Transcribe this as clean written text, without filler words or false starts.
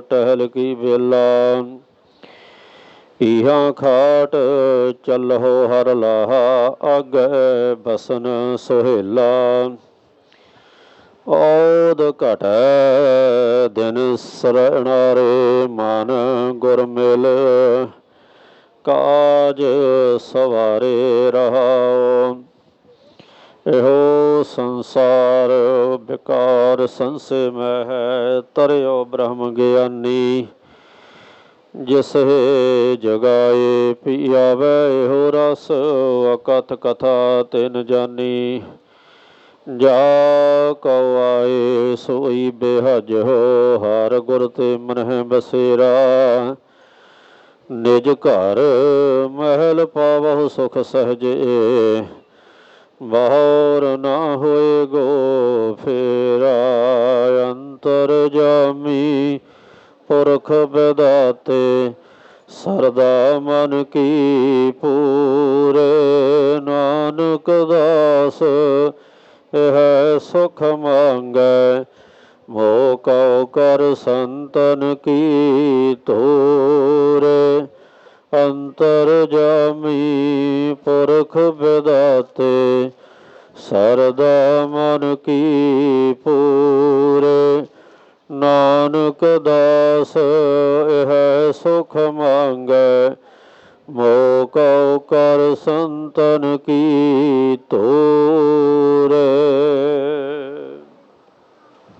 टहल की बेला। इहाँ खाट चलहो हर लाहा, आगे बसन सोहेला। औद घटै दिन सरणारे, मन गुर मिल काज सवारे रहाओ। ਇਹੋ ਸੰਸਾਰ ਵਿਕਾਰ ਸੰਸੇ ਮੈਂ ਹੈ, ਤਰਿਓ ਬ੍ਰਹਮ ਗਿਆਨੀ। ਜਿਸ ਜਗਾਏ ਪੀ ਆਵੈ ਇਹੋ ਰਸ, ਅਕਥ ਕਥਾ ਤਿਨ ਜਾਨੀ। ਜਾ ਕਉ ਆਏ ਸੋਈ ਬੇਹਜ ਹੋ, ਹਰ ਗੁਰ ਤੇ ਮਨਹਿ ਬਸੇਰਾ। ਨਿਜ ਘਰ ਮਹਿਲ ਪਾਵਹੁ ਸੁਖ ਸਹਜੇ, ਬਾਹਰ ਨਾ ਹੋਏ ਗੋ ਫੇਰਾ। ਅੰਤਰ ਜਾਮੀ ਪੁਰਖ ਵਿਦਾਤੇ, ਸਰਦਾ ਮਨ ਕੀ ਪੂਰੇ। ਨਾਨਕ ਦਾਸ ਇਹ ਸੁਖ ਮੰਗੈ, ਮੋਹ ਕਉ ਕਰ ਸੰਤਨ ਕੀ ਤੋਰੇ। ਅੰਤਰ ਜਾਮੀ ਪੁਰਖ ਵਿਦਾਤੇ, ਸਰਦਾ ਮਨ ਕੀ ਪੂਰੇ। ਨਾਨਕ ਦਾਸ ਇਹ ਸੁਖ